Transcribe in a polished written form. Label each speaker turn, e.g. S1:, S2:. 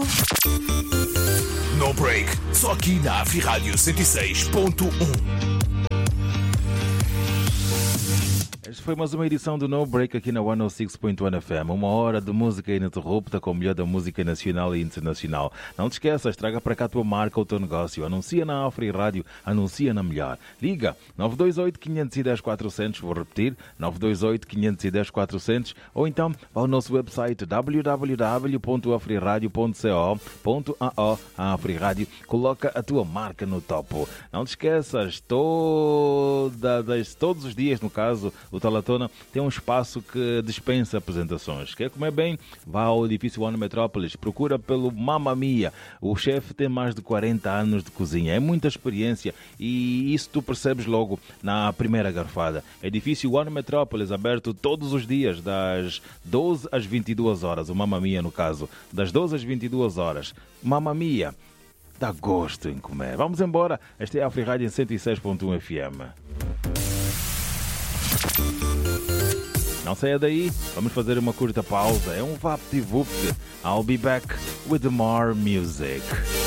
S1: No Break, só aqui na Afri-Rádio 106.1.
S2: Esta foi mais uma edição do No Break aqui na 106.1 FM. Uma hora de música ininterrupta com o melhor da música nacional e internacional. Não te esqueças, traga para cá a tua marca ou o teu negócio. Anuncia na Afri-Rádio, anuncia na melhor. Liga 928-510-400, vou repetir, 928-510-400, ou então vá ao nosso website www.afriradio.co.ao. A Afri-Rádio coloca a tua marca no topo. Não te esqueças, todos os dias, no caso, o Talatona tem um espaço que dispensa apresentações. Quer comer bem? Vá ao edifício One Metrópolis. Procura pelo Mamma Mia. O chefe tem mais de 40 anos de cozinha. É muita experiência e isso tu percebes logo na primeira garfada. Edifício One Metrópolis, aberto todos os dias, das 12 às 22 horas. O Mamma Mia, no caso. Das 12 às 22 horas. Mamma Mia. Dá gosto em comer. Vamos embora. Esta é a Afri-Rádio em 106.1 FM. Não saia daí, vamos fazer uma curta pausa. É um vapt-vupt. I'll be back with more music.